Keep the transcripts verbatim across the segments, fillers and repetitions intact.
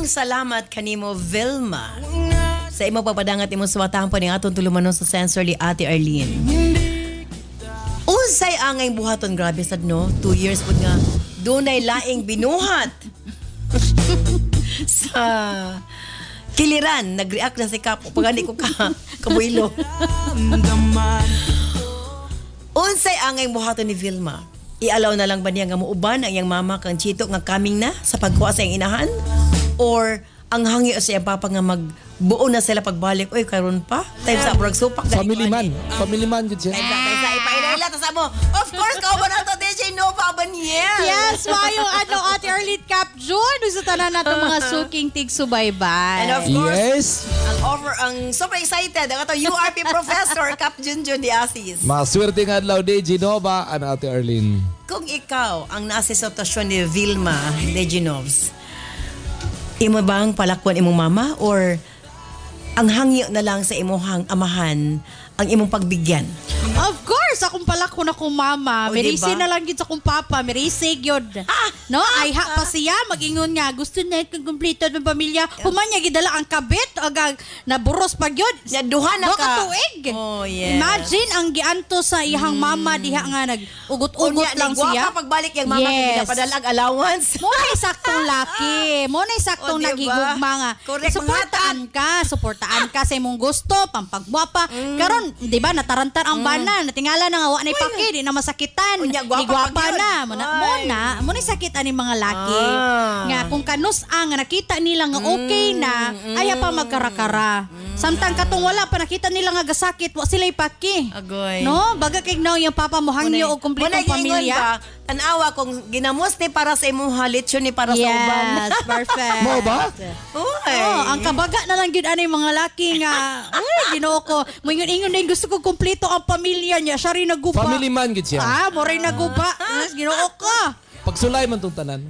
Daghang salamat kanimo Vilma. Sa imo papadangat imo suwatahan pa ning atong tulumanon sa sensor ni Ate Arlene. Unsay angay buhaton, grabe sad no? Two years pud nga dunay laing binuhat. Sa kiliran, nag-react na si Kap. Pagani ko ka, kabuilo. Unsay angay buhaton ni Vilma? I-allow na lang ba niya nga muuban ang iyang mama kang Chito nga coming na sa pagkuha sa iyang inahan? Or ang hangi sa iyang papa nga magbuo na sila pagbalik? Uy, karon pa? Time sa abroad supak. Family man. Family man yun siya. Time sa, time sa, ipailala. Tapos mo, of course, kao ba na ito, D J Nova Abaniel? Yes, mayo ano, Ate Arlene Cap June. Gusto tanan nato mga suking tigsubaybay. And of course, Yes. ang over, ang super excited, ang ito, U R P Professor, Cap Junjun Diasis. Maswerte nga adlaw D J Nova and Ate Arlene. Kung ikaw ang nasa sitwasyon ni Vilma Dejinovs, imo bang palakwan imong mama or ang hangyo na lang sa imuhang amahan ang imong pagbigyan? Of course, akong pala ko na kong mama. O, Merisi diba? na lang yun sa kong papa. Merisi yun. Ah! No? Ay ha pa siya. Mag-ingon nga. Gusto na kong kumplito ng pamilya. Humanya, gidala ang kabit. Agag, naburos pa yun. Ya, duha na Duha ka. ka tuig. Oh, yes. Imagine ang gianto sa ihang mama. Diha nga nag-ugot-ugot Unya, lang nagwa siya. ka pagbalik yung mama Yes. yes. padalag allowance. Mo na isaktong laki. Mo na isaktong O, diba? nagigugma nga. Correct, Suportaan ka. Suportaan ka sa imong gusto. Pampagwapa. Mm. Karon, di ba, natarantan ang bana. Natingala na nga, wa na paki. Di na masakitan. Unya, gwapa Di gwapa pag yun. na. Muna, Ay. muna. Muna sakit ani mga laki. Ah. Nga, kung kanus ang nga nakita nila nga okay na, aya pa magkarakara. Samtang katong wala pa nakita nila nga gasakit, wa sila ipaki. Agoy. No? Baga kay now yung papa mo hangyo o kumplitong pamilya. Tanawa kung ginamos ni para sa imong halitsyon ni para sa uban. Yes, perfect. Mo ba? Uy. Oh, ang kabaga na lang yun anay mga laki nga. Ay, ginoo ko. Mayon-ingon din gusto ko kumpleto ang pamilya niya. Siya rin naguba. Family man gid siya. Ah, mo rin naguba. Yes, ginoo ko. Pagsulay man tong tanan.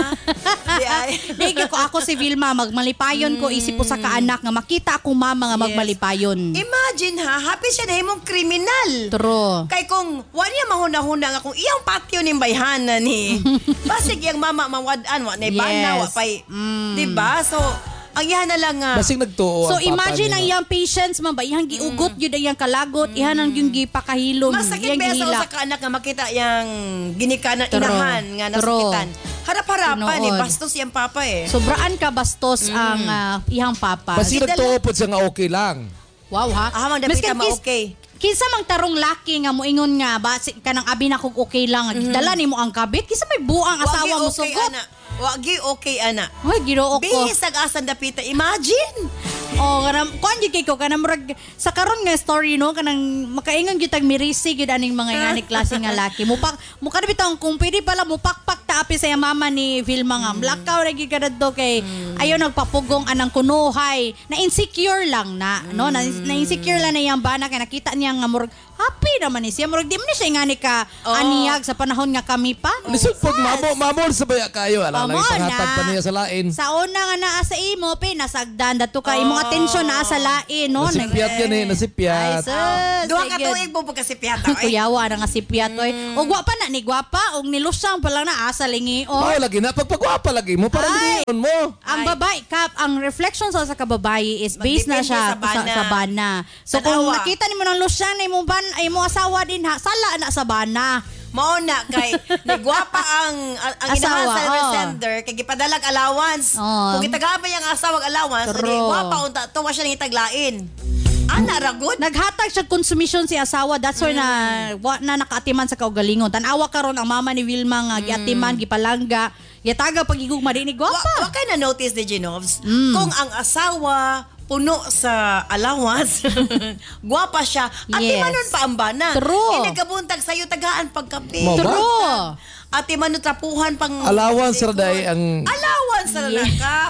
Di ay. Digi ko ako si Vilma, magmalipayon ko isip ko sa kaanak nga makita akong mama nga magmalipayon. Imagine ha, happy siya na imong kriminal. True. Kay kung wala niya mahuna-huna nga kung iyang patio ning bayhanan ni basig iyang mama mawad-an wa na bana wa Yes. pay. Mm. Di ba? So ang iyan na lang nga. Basig nagtuo So ang papa imagine niya. ang iyang patience man ba ihang giugot gyud ang iyang kalagot, ihan ang yung gipakahilom, Masakit iyang ba sa gihilak. usa ka anak nga makita yang ginikanan True. inahan nga True. nasakitan. Harap-harapan ni Tinood. bastos iyang papa eh. Sobraan ka bastos ang ah, ihang papa. Basig Kasi nagtuo pod siya nga okay lang. Wow ha. Ah, man dapat Miskan ma kis- okay. Kinsa mang tarong laki nga moingon nga ba si kanang abi na kog okay lang mm-hmm. dala nimo ang kabit kinsa may buang asawa Wagi mo okay sugot. ana. Wagi okay ana. Hoy Ginoo ko. Bisag asan dapita. Imagine. Oh, kanang kuan gyud kay ko kanang murag sa karon nga story no kanang makaingon gyud tag mirisi gyud aning mga ngani klase nga laki. Mupak muka na bitaw kung pwede pala mupakpak ta api sa iyang mama ni Vilma nga. Lakaw ra gyud kadto kay ayaw nagpapugong anang kunuhay. Na insecure lang na no na, na insecure lang na iyang bana kay nakita niya nga murag happy naman ni siya. Murag di man ni siya ngani ka Oh. aniyag sa panahon nga kami pa. Lisod pod mamo mamor sa baya kayo ala Amo lang panghatag na. pa niya sa lain. Sa una nga naa sa imo pinasagdan dato kay imong atensyon naa sa lain no. Nasipyat yan eh, Ay, nasipyat. sus. Duha ka sige. tuig mo pag kasi piyata. eh. Kuyawa na nga si Piat oy. O gwapa na ni gwapa og nilusang pa lang na asa lingi o. Mao lagi na pagpagwapa lagi mo para Ay. giniyon mo. Ang Ay. babae kap ang reflection sa sa kababaye is based na Magdepende siya sa bana. sa, sa bana. So kung Tanawa. nakita nimo ng lusyang na imong ban ay mo asawa din ha sala na sa bana. Mao na kay nagwapa ang ang, ang Asawa, inahan sa oh. sender kay gipadalag allowance. Oh. Kung gitagaba yang asawa allowance, True. adi gwapa unta tuwa siya ning itaglain. Ana ra gud. Naghatag siya consumption si asawa. That's why na wa na nakaatiman sa kaugalingon. Tanawa karon ang mama ni Vilma nga giatiman, gipalangga, yataga pagigugma din ni Wa, gwapa. wa kay na notice ni Genovs Mm. kung ang asawa puno sa allowance. Gwapa siya. At Yes. manon pa ang bana. True. Inagabuntag sayo tagaan pagkape. Mo ba? True. At manon trapuhan pang Allowance ra day ang allowance sa Yeah. nakap.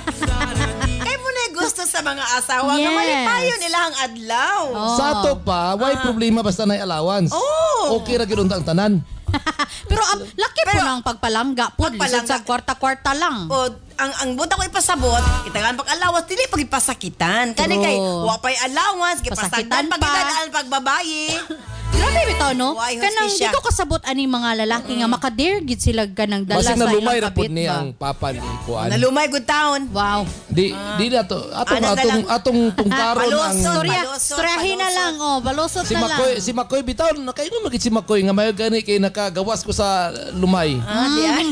Kay mo na gusto sa mga asawa nga Yes. malipayon nila ang adlaw. Oh. sa ato pa, why problema basta na allowance. Oh. Okay ra gyud ang tanan. Pero ang laki po Pero- ng pagpalangga po. Pagpalangga. Lisod sa kwarta-kwarta lang. O ang ang buta ko ipasabot, kitagan pag allowance dili pag ipasakitan. Kani True. kay wa pay allowance, Pasakitan gipasakitan pag pa. idadaan pag babayi. Grabe bitaw no. Why Kanang di hostisya? ko kasabot ani mga lalaki nga makader gid sila kanang dala Basig sa na lumay ilang ra pud kabit ni ba. ang papa ni Kuan. Nalumay good town. Wow. Di di na to. Atong Ano na atong lang? atong tungkaron ang Palusot. Storya, Balusot, storyahin na balusot. lang oh, balusot si na Makoy, lang. si Makoy bitaw nakaingon magit si Makoy nga mayo gani kay nakagawas ko sa lumay. Ah, di ay.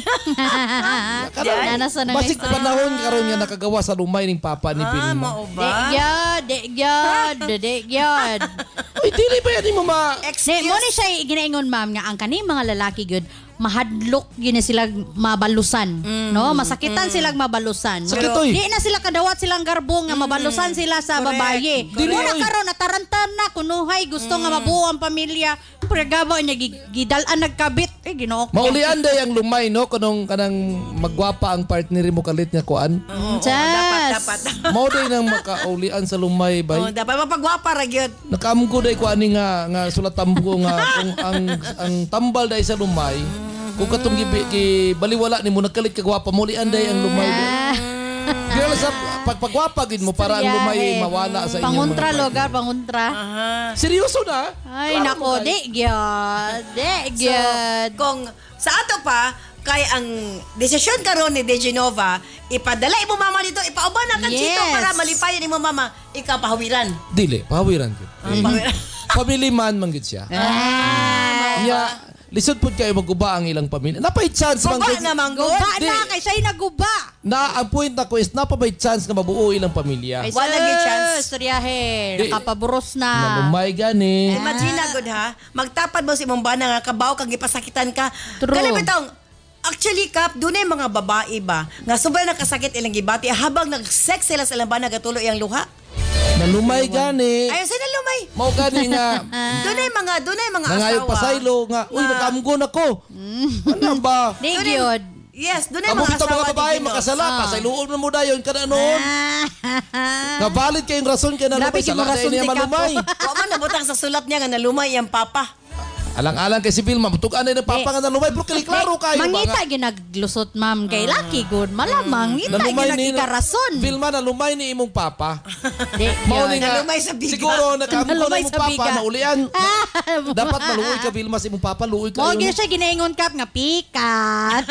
Nana sa nang Basig panahon karon nga nakagawas sa lumay ning papa ni Ah, Vilma. mao De ba? gyud, de gyud, de gyud. Ay dili ba yan mo ma Ne, Excuse. mo ni siya ginaingon ma'am nga ang kaning mga lalaki gyud mahadlok gyud na sila mabalusan, no? Masakitan silang mabalusan. Sakit, oy. Di na sila kadawat silang garbo nga mabalusan sila sa Correct. babaye. Dili, Muna oy. karon natarantan na kunuhay gusto nga mabuo ang pamilya. Pero gabo niya gi- gidalan nagkabit eh Ginoo ko. maulian day ang lumay no kanong kanang magwapa ang partner mo kalit nga kuan. Oo, Just. dapat, dapat. Mao day nang makaulian sa lumay bay. Oh, dapat mapagwapa ra gyud. Nakaamgo day ko ani nga nga sulat tambo nga kung ang ang tambal day sa lumay kung katong gi, gi baliwala nimo nagkalit ka gwapa mo lian day ang lumay day. Girl sa pagpagwapa gid mo para ang lumay mawala sa inyong Panguntra mga lugar, panguntra. Aha. seryoso na? Ay Klaro nako, mo, guys. di gyud. Di So, gyud. kung sa ato pa, kay ang desisyon karon ni De Genova, ipadala imo mama dito, ipauban na kan Yes. Chito para malipayan imo mama, ikaw pahawiran. Dili, pahawiran ko. Ang pahawiran. Family man man gid siya. Ah. Nya lisod pud kayo maguba ang ilang pamilya. Napay chance man Guba gid- naman good. Guba Di. na kay siya naguba. na ang point na ko is napabay chance nga mabuo ilang pamilya. Ay, Wala sus, gyud chance. Storyahe, Di. nakapaburos Na na. lumay gani. Imagine na good ha, magtapad mo si imong bana nga kabaw kag gipasakitan ka. True. Kani bitong actually kap dunay mga babae ba nga sobrang nakasakit ilang gibati habang nag-sex sila sa ilang bana gatulo iyang luha. Na lumay gani. Ayo sila lumay. Mao gani nga Dunay mga dunay mga nangayog asawa. pasaylo nga uy nakaamgo na ko. Ano ba? Di Dunay- gyud. Yes, dunay Amo mga kita asawa mga babae di Gino. makasala pasayloon mo mo dayon kada noon. Nga valid kayong rason kay na Grabe, lumay sala kay mo rason kay niya ti Kapo. malumay. Wa man nabutang sa sulat niya nga nalumay iyang papa. Alang-alang kay si Vilma, mutukan na ng papa nga na lumay pero klaro kayo ba Mangita nga. ginaglusot ma'am kay laki good. Malamang ngita Nalumay ni ginagikarason. Vilma na lumay ni imong papa. Di Mao ni gyud. nga Nalumay sa biga. siguro nakaamgo na Nalumay imong sa papa biga. na ulian. Dapat maluoy ka Vilma sa imong papa, luoy ka. Mo yun. gyud siya ginaingon kap nga pikat.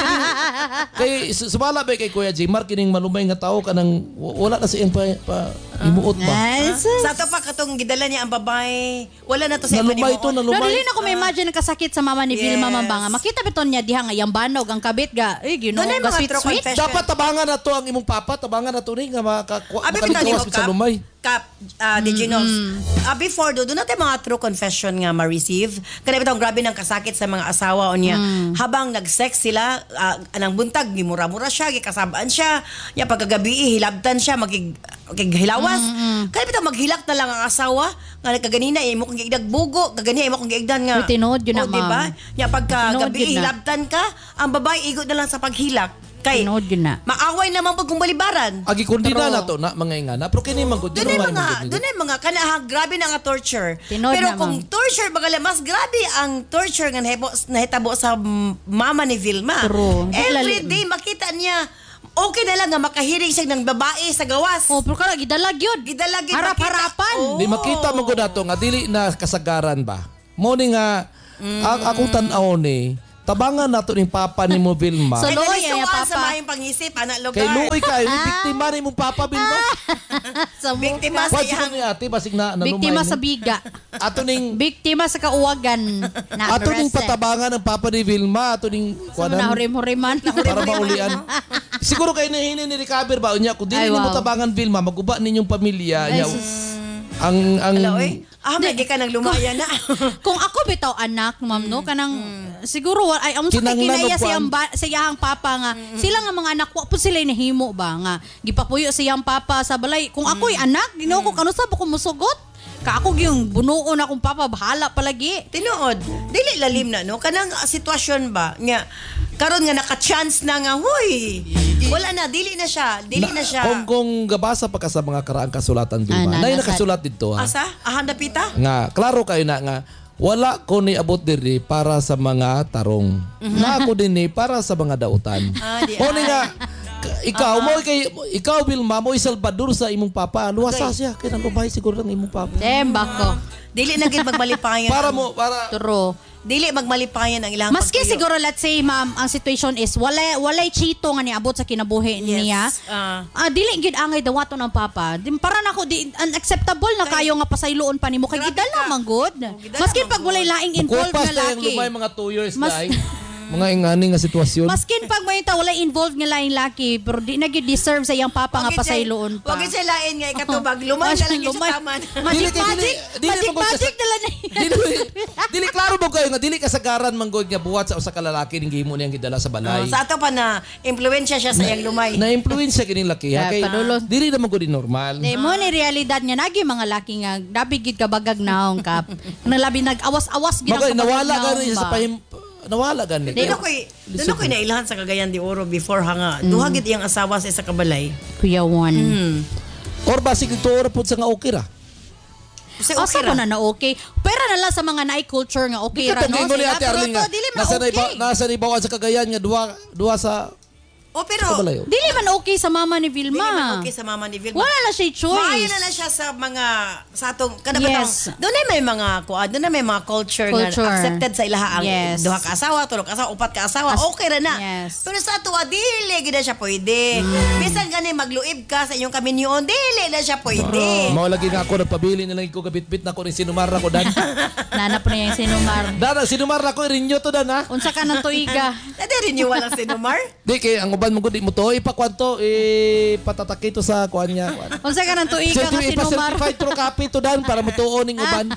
Kay su- sumala ba kay Kuya Jmar kining malumay nga tao kanang w- wala na siyang pa, pa imuot ba. Nice. Sa ato pa katong gidala niya ang babae, wala na to sa Nalumay to, Pero nalumay. dili na ko ma-imagine ang kasakit sa mama ni Vilma Yes. Mambanga. Makita biton niya diha nga yang banog ang kabit ga. Eh Ginoo Dunay ga mga sweet true sweet. confession. Dapat tabangan na to ang imong papa, tabangan na to ni nga makakuha Abi bitaw ni mo sa kap. lumay. Kap uh, di Ginos. Ah, before do, do natin mga true confession nga ma-receive. Kaya bitaw grabe ng kasakit sa mga asawa o niya. Habang nag-sex sila, ah, anang buntag, gimura-mura siya, gikasabaan siya. Ya pagkagabi, hilabtan siya, magig maghilawas. Kaya bitaw maghilak na lang ang asawa. Nga kaganina, imo kong giigdag bugo. Kaganina, imo kong giigdan nga. Uy, tinood yun na, O, diba? ma'am. Ya pagka Tinood gabi, yun na. hilabtan ka, ang babae igot na lang sa paghilak. Kay, Tinood yun na. maaway naman pag kumbalibaran. Agi kundi na True. na to na mga ingana. Pero kini man gud Doon ay lumay mga, man gud. doon ay mga, kana, ha, grabe na nga torture. Tinood Pero na, kung ma'am. torture, bagala, mas grabe ang torture nga nahebo, nahitabo sa m- mama ni Vilma. True. Di Every lali- day, makita niya, okay na lang nga makahiring siya ng babae sa gawas. Oh, pero kala gidalag yun. Gidalag yun, Harap-harapan. makita. Oh. Di makita mo gud ato nga dili na kasagaran ba. Mo ni nga ang akong tan-aw ni tabangan nato ning papa ni mo Vilma. So, Kaya Tuloy, nalisuan ay, sa papa. mayong pangisip, anak lugar. Kay luoy ka, ni biktima ni mong papa Vilma. Sa Biktima mukha. sa Wa siguro iyang... ni ate basig na nalumay. Biktima ni. sa biga. Ato ning Biktima sa kauwagan. Na ato ning arrested. patabangan ng papa ni Vilma, ato ning Sa kuanan nahurim-huriman. para maulian. Siguro kay nahini ni recover ba unya kung Ay, dili nimo wow. tabangan Vilma, maguba ninyong pamilya. Ay, Nya, sus. ang ang Hello, eh. Ah, may ka nang lumaya na. Kung ako bitaw anak, ma'am, no, kanang siguro wa- ay amo sa Kinanglan kinaya og siyang kwan. ba, sa iyang papa nga. Sila nga mga anak wa pud sila nahimo ba nga gipapuyo sa iyang papa sa balay. Kung ako'y anak, Ginoo ko kano sa ko musugot. Ka ako gyung bunuon akong papa bahala palagi. Tinuod, dili lalim na, no? Kanang ah, sitwasyon ba? Nga, karon nga naka-chance na nga, huy! Wala na, dili na siya. Dili na, siya. Kung kung gabasa pa ka sa mga karaang kasulatan Vilma, Ah, nay nasa- nakasulat dito ha. Asa? Ahan na pita? Nga klaro kayo na nga wala ko ni abot diri para sa mga tarong. Na ako din ni para sa mga dautan. Ah, di O ni nga k- ikaw mo kay ikaw Vilma mo Salvador sa imong papa. Luwasa Okay. siya kay nang lumay siguro ng imong papa. Demba ko. Dili na gid magmalipayan. Para mo, para... True. Dili magmalipayan ang ilang Maski pagtuyo. siguro, let's say, ma'am, ang situation is walay walay chito nga niabot sa kinabuhi Yes. niya. Ah. Ah, dili gid angay dawato ng papa. Di, para nako di unacceptable na kayo nga pasayloon pa nimo kay Grabe gidala ka. man good. Oh, gidala Maski man pag walay good. laing involved Kupas nga na yung laki. lumay mga two years Mas- dai. Mga ingani nga sitwasyon. Maskin pag may ta walay involved nga laing laki pero di na gid deserve sa iyang papa nga Wag gid siya- pasayloon pa. Wag gid siya lain nga ikatubag. Lumay na lang gid Lumay. sa taman. Magic Dili kay- magic. dili- dili Magic mo kung magic kas- dala na. dili, dili klaro mo kayo nga dili kasagaran man god nga buhat sa usa ka lalaki ning gihimo niyang gidala sa balay. Sa ato pa na impluwensya siya sa iyang lumay. Na-influence kining laki ha Yeah, kay padulong. dili naman gud normal. Di mo ni realidad niya nagi mga laki nga dabi gid kabagag naong kap. Nalabi nag-awas-awas gid ang Bagay kabagag nawala naong gani sa ba? pahim nawala gani. Doon ako'y, doon ako'y nailahan sa Cagayan de Oro before ha nga. Duha gid iyang asawa sa isa ka balay. Kuya Juan. Hmm. Or basig ito ora pud sa nga okay ra. Kasi Asa okay ko ra. na na okay. Pero na lang sa mga naay culture nga okay ra no. Ikaw ni Sila, Ate pero Arlene to, nga. dili man Nasa na iba, okay. nasa na ibawan sa Cagayan nga duha duha sa Oh, pero sa balayo. Dili man okay sa mama ni dili Vilma. man okay sa mama ni Vilma. Wala na siya choice. Maayo na na siya sa mga sa atong kada batang. Yes. Doon ay may mga kuan, doon na may mga culture, Culture. nga accepted sa ilaha ang Yes. duha ka asawa, tulo ka asawa, upat ka asawa. As- okay ra na. Yes. Pero sa ato ah, dili gid na siya pwede. Bisan gani magluib ka sa inyong kaminyoon, dili na siya pwede. Mao lagi nga ako nagpabili na lang ko kabitbit na ko ning sinumar ko dan. Nanap na yung sinumar. Dan ang sinumar ko rinyo to dan ha. Unsa ka ng tuiga? Dati rin yung walang sinumar. Di kay ang uban mo gud di mo to ipakwanto eh patataki to sa kuan niya. Unsa ka ng tuiga nga sinumar? ipa-certified true copy to dan para mutuon ning uban.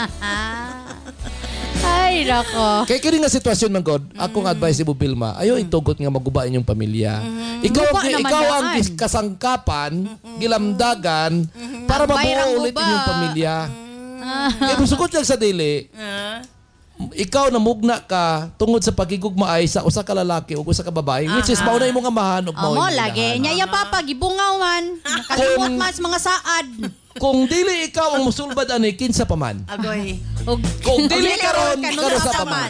Ay, nako. Kay kini nga sitwasyon man god, akong advice mo Vilma, ayo itugot nga maguba inyong pamilya. Ikaw Guba naman ikaw ang daan. gis- kasangkapan, gilamdagan para Ang bayrang mabuo ulit guba. inyong pamilya. Kaya musukot lang sa dili. Ah. Ikaw namugna ka tungod sa pagigugma ay sa usa ka lalaki ug usa ka babae, which is mao na imong amahan ug mao Amo imong lagi. inahan. Nya yung papa gibungaw man. Nakalimot Kung- man sa mga saad. Kung dili ikaw ang musulbad ani kinsa pa man. Agoy. Og Kung dili Dili karon karon, karo sa sa paman.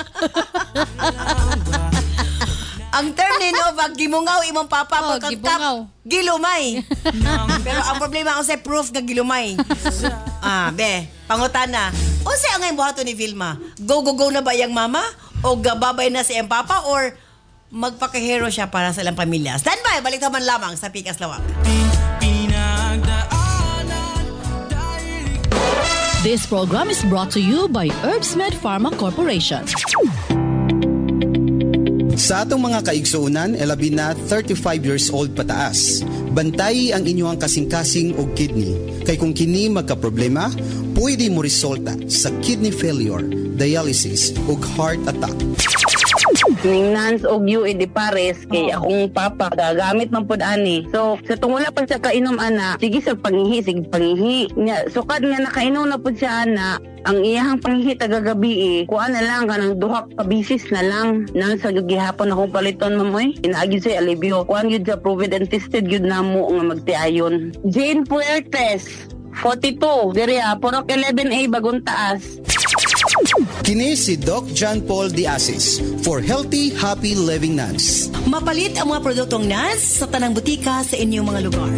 Ang term ni no, pag gimungaw imong papa Oh, pagkagkap, gibungaw. gilumay. Pero ang problema ako sa proof nga gilumay. Ah, be, pangutana. Unsa ang ngayon buhaton ni Vilma? Go go go na ba yang mama o gababay na si iyang papa or magpakahero siya para sa ilang pamilya? Stand by, balik naman lamang sa Pikas Lawak. This program is brought to you by Herbsmed Pharma Corporation. Sa atong mga kaigsuunan, elabi na thirty-five years old pataas. Bantayi ang inyong kasing-kasing o kidney. Kay kung kini magka-problema, pwede mo resulta sa kidney failure, dialysis o heart attack. Nans og yu di pares kay akong papa gagamit man pud ani. So sa tungula pa siya kainom ana, sige sa pangihi, sige pangihi. Nya sukad nga nakainom na pud siya ana, ang iyahang pangihi tagagabi eh, kuan na lang kanang duha ka bisis na lang nang sa gihapon akong paliton mamoy. Inaagi sa alibyo. Kuan gyud sa proven and tested gyud namo nga magtiayon. Jane Puertes forty-two, diri ha, Purok eleven A Bagong Taas. Kini si Doc John Paul Diasis for Healthy, Happy Living Nuns. Mapalit ang mga produktong N A S sa tanang butika sa inyong mga lugar.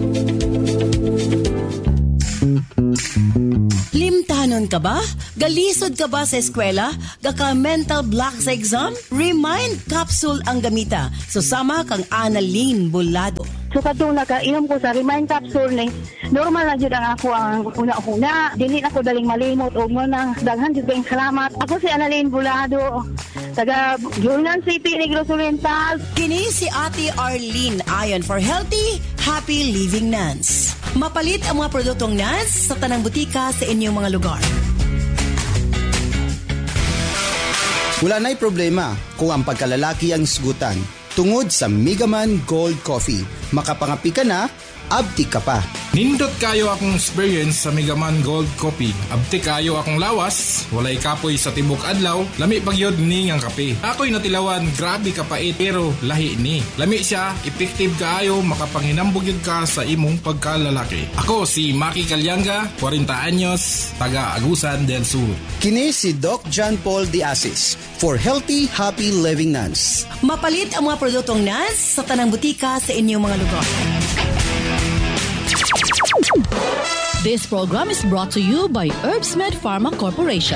Limtanon ka ba? Galisod ka ba sa eskwela? Gaka mental block sa exam? Remind capsule ang gamita. Susama kang Annalyn Bulado. So katong nakainom ko sa Remind Capsule ni normal na jud ang ako ang una-una. Dili ako daling malimot o mo nang daghan jud kayong salamat. Ako si Annalyn Bulado, taga Yunnan City, Negros Oriental. Kini si Ate Arlene ayon for Healthy, Happy Living Nuns. Mapalit ang mga produktong N A S sa tanang butika sa inyong mga lugar. Wala na'y problema kung ang pagkalalaki ang isgutan. Tungod sa Megaman Gold Coffee, makapangapi ka na, abdi ka pa. Nindot kayo akong experience sa Megaman Gold Coffee. Abti kayo akong lawas, walay kapoy sa tibok adlaw, lami pagyod ni ngang kape. Ako'y natilawan, grabe kapait pero lahi ni. Lami siya, effective kaayo, makapanghinambog yun ka sa imong pagkalalaki. Ako si Maki Calyanga, forty anyos, taga Agusan del Sur. Kini si Doc John Paul Diasis for Healthy, Happy Living Nuns. Mapalit ang mga produktong N A S sa tanang butika sa inyong mga lugar. This program is brought to you by Herbsmed Pharma Corporation.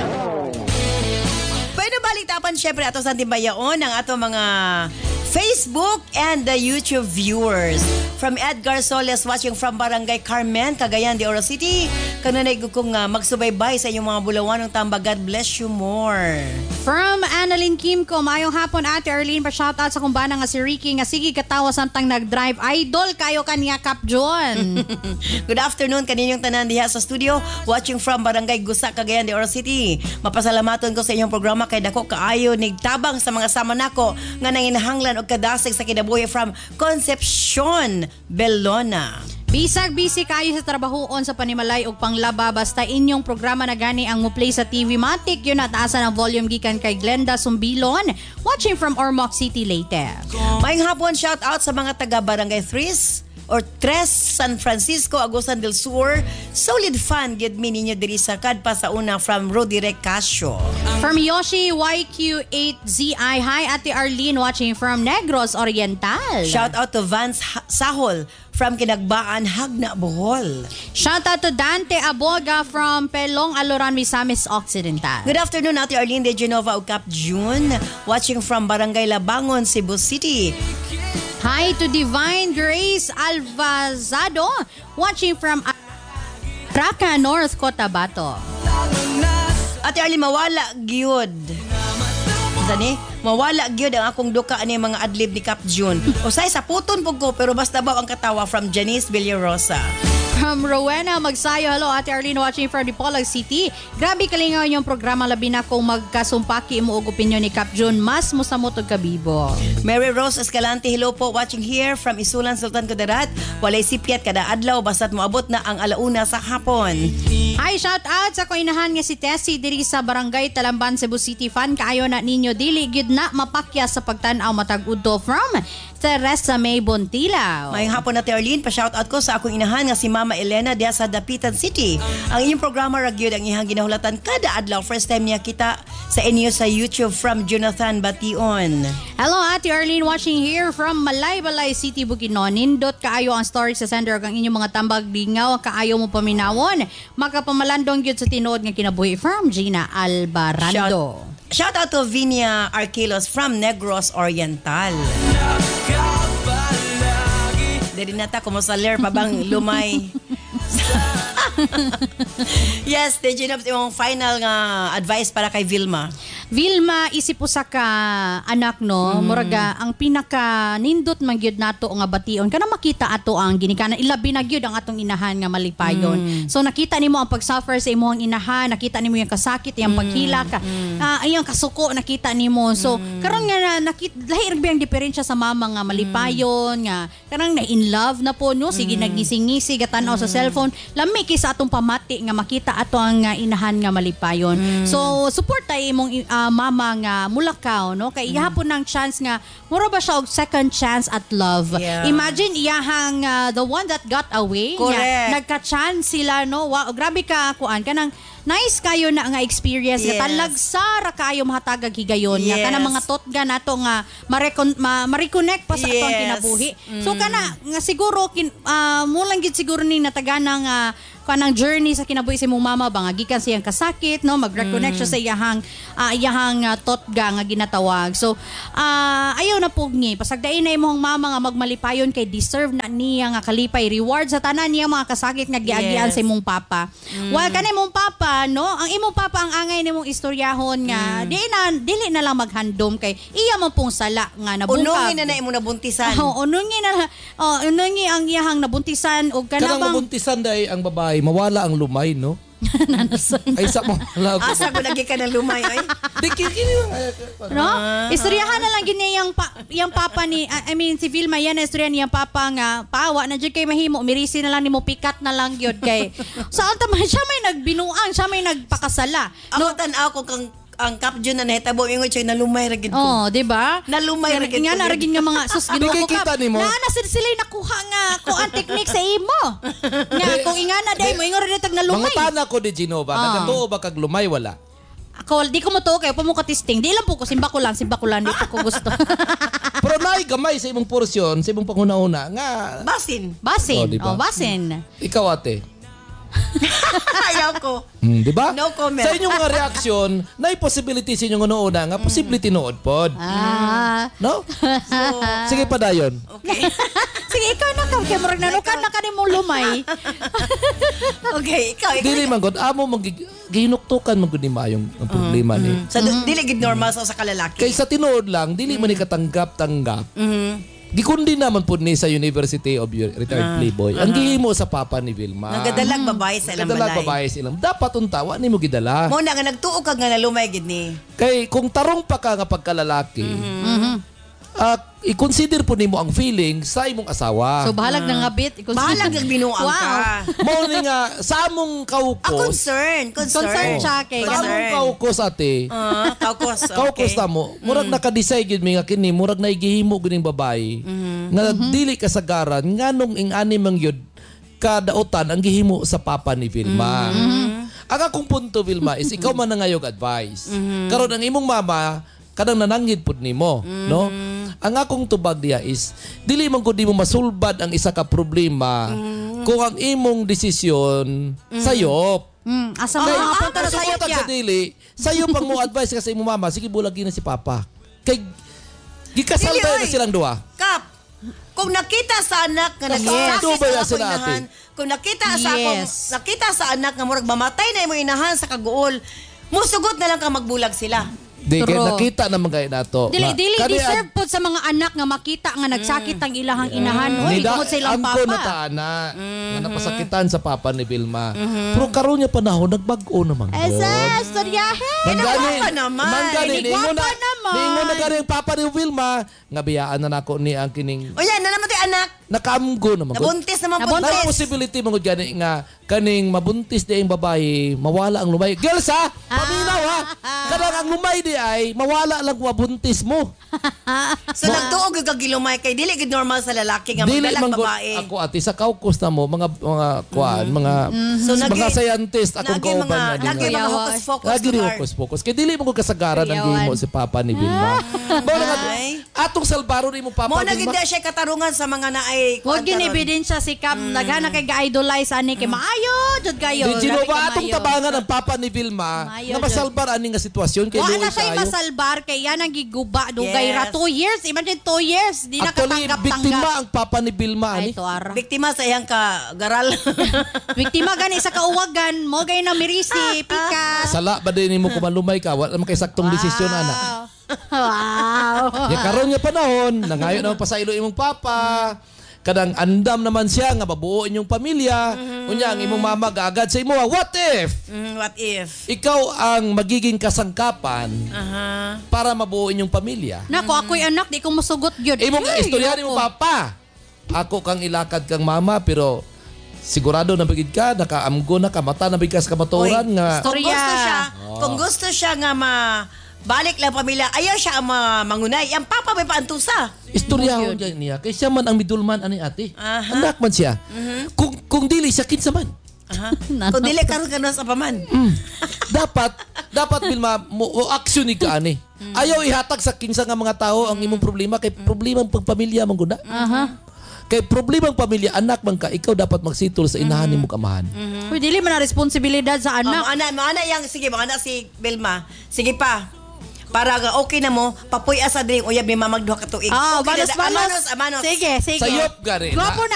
Pwede baliktapan syempre ato sa timbayaon ang ato mga Facebook and the YouTube viewers. From Edgar Soles watching from Barangay Carmen, Cagayan de Oro City. Kanunay ko kung uh, magsubaybay sa inyong mga bulawan ng tamba. God bless you more. From Annalyn Kimco, mayong hapon Ate Arlene, pa-shoutout sa kumbana nga si Ricky nga sige katawa samtang nag-drive. Idol kayo kaniya Kap John. Good afternoon kaninyong tanan diha sa studio watching from Barangay Gusa, Cagayan de Oro City. Mapasalamaton ko sa inyong programa kay dako kaayo nigtabang sa mga sama nako nga nanginahanglan og kadasig sa kinabuhi from Concepcion, Belona. Bisag busy kayo sa trabahoon sa panimalay ug panglaba basta inyong programa na gani ang mo-play sa T V Matic yun at asa ng volume gikan kay Glenda Sumbilon watching from Ormoc City, Leyte. Mayong hapon shout out sa mga taga Barangay Tres or Tres San Francisco, Agusan del Sur. Solid fan gid mi ninyo diri sa kadpa sa una from Rodirek Casio. From Yoshi Y Q eight Z I, hi Ate Arlene watching from Negros Oriental. Shout out to Vance Sahol from Kinagbaan, Hagna, Bohol. Shout out to Dante Aboga from Pelong, Aloran, Misamis Occidental. Good afternoon Ate Arlene de Genova ug Cap June watching from Barangay Labangon, Cebu City. Hi to Divine Grace Alvazado watching from Raka, North Cotabato. Ate Arlene, mawala gyud. Dani, mawala gyud ang akong duka ani mga adlib ni Cap June. Usay sa puton pug ko pero basta ba ang katawa from Janice Villarosa. From Rowena Magsayo, hello Ate Arlene watching from Dipolog City. Grabe kalingaw yung programa labi na kung magkasumpaki mo og opinyon ni Cap June mas musamot og kabibo. Mary Rose Escalante, hello po watching here from Isulan, Sultan Kudarat. Walay sipiat kada adlaw basta't moabot na ang alauna sa hapon. Hi, shout out sa koinahan nga si Tessie diri sa Barangay Talamban, Cebu City. Fan kaayo na ninyo dili gid na mapakya sa pagtan-aw matag udto from Teresa May Bontila. Mayong hapon Ate Arlene, pa-shout out ko sa akong inahan nga si Mama Elena diya sa Dapitan City. Ang inyong programa ragyod ang ihang ginahulatan kada adlaw. First time niya kita sa inyo sa YouTube from Jonathan Bation. Hello Ate Arlene watching here from Malaybalay City, Bukidnon. Nindot kaayo ang story sa sender ang inyong mga tambag lingaw kaayo mo paminawon. Makapamalandong gyud sa tinuod nga kinabuhi from Gina Albarando. Shout, shout out to Vinia Arquilos from Negros Oriental. Dari nata kumusaler pa bang lumay. Yes, did you know yung final nga advice para kay Vilma? Vilma, isip po sa ka anak no, mm. muraga ang pinaka nindot man gyud nato nga bation kana makita ato ang ginikanan ilabi na gyud ang atong inahan nga malipayon. Mm. So nakita nimo ang pagsuffer sa imong inahan, nakita nimo yung kasakit, yung paghila ka, mm. uh, ayong kasuko nakita nimo. So mm. karon nga nakita lahi ra ang diferensya sa mama nga malipayon mm. nga kanang na in love na po no, sige mm. nagngisi-ngisi gatan-aw mm. sa cellphone, lami kay sa atong pamati nga makita ato ang uh, inahan nga malipayon. Mm. So support tay imong uh, mama nga mulakaw no kay ihapon ng chance nga mura ba siya og second chance at love. Yeah. Imagine iyahang uh, the one that got away nga nagka-chance sila no. Wow, grabe ka kuan kanang nice kayo na nga experience yes. nga talagsara kayo mahatagag higayon yes. nga kana mga totga nato nga ma-recon- ma- ma-reconnect pa sa yes. atong kinabuhi. Mm. So kana nga siguro kin, uh, mulang gid siguro ni natagana nga kanang journey sa kinabuhi sa imong mama ba nga gikan siyang kasakit no mag-reconnect mm. siya sa iyahang uh, iyahang uh, totga nga ginatawag. So uh, ayaw na pugni pasagdain na imong mama nga magmalipayon kay deserve na niya nga kalipay reward sa tanan niya mga kasakit nga giagian yes. sa imong papa. Mm. While kanay imong papa no ang imong papa ang angay nimong istoryahon nga mm. di na dili na lang maghandom kay iya man pong sala nga nabungkag. Unungin na na imong nabuntisan. Oh, unungin na oh, unungin ang iyahang nabuntisan og kanang nabuntisan day ang babae mawala ang lumay no. Ay sa mo asa ko lagi ka ng lumay ay. Dikikini no? Istoryahan na lang gini yang pa, yang papa ni I mean si Vilma yan istorya niyang papa nga pawa na jud kay mahimo mirisi na lang nimo pikat na lang gyud kay. Sa anta man siya may nagbinuang, siya may nagpakasala. No tan-aw ko kang ang Cap June na nahitabo ingon siya nalumay ra gid ko. Oh, di ba? Nalumay ra gid ko. Nga na ra gid nga mga sus Ginoo ko Kap. Na na sila nakuha nga ko ang technique sa imo. Nga kung ingana day mo ingon ra tag nalumay. Mga tana ko di Genova, oh. Nagatuo ba kag lumay wala? Ako, di ko mo to, kayo pa mo ka-testing. Di lang po ko, simba ko lang, simba ko lang, di po ko gusto. Pero naay gamay sa imong porsyon, sa imong panghuna-una nga Basin. Basin, Oh, di ba? oh, basin. ikaw ate. Ayaw ko. Hmm, di ba? No comment. Sa inyong mga reaksyon, naay possibility sa inyong una nga posible tinuod pod. Ah. No? Sige pa dayon. Okay. Sige, ikaw na ka. Kaya murag nanukan na ka ni mong lumay. Okay, ikaw. ikaw Dili man gud amo magginuktukan man gud ni mayong ang problema ni. Sa dili gid normal sa sa kalalaki. Kay sa tinuod lang dili man ni katanggap-tanggap. Mhm. Gikundi naman po ni sa University of Retired Playboy. Ang gihimo sa papa ni Vilma. Nagadalag babae sa ilang Nagadalag balay. babae silang. Dapat untawa ni mo gidala. Mo na nga nagtuo ka nga nalumay gid ni. Kay kung tarong pa ka nga pagkalalaki, ah, i-consider po nimo ang feeling sa imong asawa. So, bahalag na nga bit. Ikaw- Bahalag lang binuang Wow. ka. Mao ni nga sa among Ah, kaukos. concern. Concern. Concern siya kay Sa among Concern. kaukos ate. Ah, kaukos. Kaukos Okay. na mo, murag nakadesay gid mi nga kini, murag naigihimo gid ning babae. Nga dili kasagaran nganong ing ani mang yun kadaotan ang gihimo sa papa ni Vilma. Ang akong punto Vilma is ikaw man nangayog advice. Karon ang imong mama kadang nananggid pud nimo, no? Ang akong tubag diya is dili man gud nimo masulbad ang isa ka problema kung ang imong desisyon sayop. Mm, asa mo Kay, mga ah, punta na sayop kasubutan ya. sa dili, sayo pang mo advice ka sa imong mama, sige bulagi na si papa. Kay gikasal Dili, ba na oy. silang duha? Kap, kung nakita sa anak nga Yes. nagsasakit Ito ba yan sa sila, akong inahan, kung nakita sa akong, Yes. nakita sa anak nga murag mamatay na imong inahan sa kaguol, musugot na lang ka magbulag sila. Di, kaya True. nakita naman kayo nato. Dili, Na- dili, kani- deserve po sa mga anak nga makita nga nagsakit ang ilahang inahan. Hoy, Nida- tungod sa ilang angko na papa. taana nga napasakitan sa papa ni Vilma. Pero karon niya panahon nagbag-o naman. Esa, storyahe. Manggani, Nagwapa naman. manggani, Nagwapa ningon na, naman. ningon na gani ang papa ni Vilma, nga biyaan na nako ni ang kining O yan, na naman tayo anak. nakaamgo naman. Nabuntis naman po. Na possibility mga gani nga kaning mabuntis di ang babae, mawala ang lumay. Girls ha, paminaw ha. Kadang ang lumay di ay mawala lang mabuntis mo. So nagtuog yung kagilumay kay dili gid normal sa lalaki nga Dili magdalag man gud babae. ako ati sa kaukos na mo mga mga kuan, mga So, mga nagi- scientist akong Lagi mga, kauban na din. lagi mga Kuyawas. focus focus. Lagi rin focus focus. Kaya dili mo ko kasagaran ang Kuyawan. gihimo si Papa ni Vilma. Mao na nga, Ay. atong salbaro ni mo Papa Mo na Vilma. gid siya katarungan sa mga naay. Huwag kuwan yun karon. ebidensya si Cam. Naghana kay ga-idolize ani kay maayo. Jud kayo. Di Gino Grabe ba kay atong maayo. tabangan ang Papa ni Vilma Mayo, na masalbar ani nga sitwasyon kay Wala luoy na siya kayo. masalbar kay yan ang giguba dugay Yes. ra two years. Imagine two years di na Actually, biktima katanggap-tanggap. ang Papa ni Vilma Ay ani. to ara. Biktima sa iyang kagaral. Biktima gani sa kauwagan mo gay na mirisi pikas. Sala ba din nimo kumalumay ka wala man kay saktong desisyon ana. Wow. Ya karon nga panahon, nangayo naman pa sa ilo imong papa. Kadang andam naman siya nga mabuo inyong pamilya. Unya ang imong mama gaagad sa imo, what if Mm, what if? ikaw ang magiging kasangkapan Aha. para mabuo inyong pamilya? Nako ako'y anak di ko musugot gyud. Imong Ay, istorya ni mo ayoko. papa. Ako kang ilakad kang mama pero sigurado na bigid ka, nakaamgo na ka, mata na bigkas ka maturan Oy, nga. Kung Storya. gusto siya, Oh. kung gusto siya nga ma balik lang pamilya, ayaw siya ang ma- mangunay. Ang papa may paantusa. Istorya ho dyan niya. Kay siya man ang midulman ani ate. Aha. Anak man siya. Kung kung dili siya kinsa man. Aha. Kung dili karon ka na sa paman. dapat dapat Vilma mo o action ni ka ani. Ayaw ihatag sa kinsa nga mga tao ang imong problema kay problema ang pagpamilya man guna. Aha. Kay problema ang pamilya anak man ka, ikaw dapat magsitol sa inahan nimo kamahan. Uy, dili man na responsibilidad sa Anak. anak. Oh, ana, ana yang sige, mga anak si Belma. Sige pa. Para nga okay na mo, papuy asa diri uyab ni mamagduha ka tuig. Ah, Okay na da- balos-balos. Amanos, amanos. Sige, sige. Sayop gari. Gwapo na